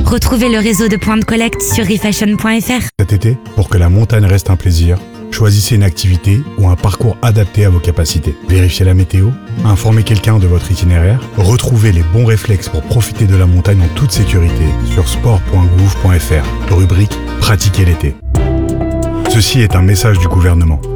Retrouvez le réseau de points de collecte sur refashion.fr. Cet été, pour que la montagne reste un plaisir, choisissez une activité ou un parcours adapté à vos capacités. Vérifiez la météo, informez quelqu'un de votre itinéraire, retrouvez les bons réflexes pour profiter de la montagne en toute sécurité sur sport.gouv.fr, rubrique Pratiquer l'été. Ceci est un message du gouvernement.